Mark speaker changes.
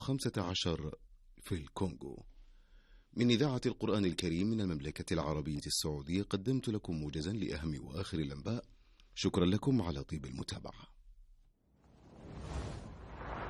Speaker 1: 15 في الكونغو. من إذاعة القرآن الكريم من المملكة العربية السعودية قدمت لكم موجزا لأهم وآخر الأنباء. شكرا لكم على طيب المتابعة.